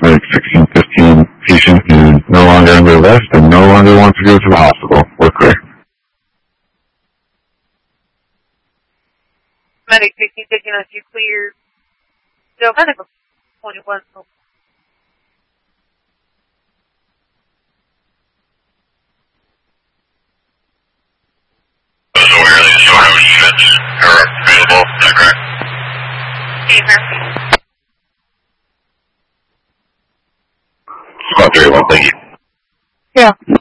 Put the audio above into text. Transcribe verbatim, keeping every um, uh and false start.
paramedic sixteen fifteen patient is no longer under arrest and no longer wants to go to the hospital. We're clear. Medic sixteen fifteen, as you clear. So, medical twenty-one. So where are they still having units are available, is that correct? Hey, Murphy. Squad three one, thank you. Yeah.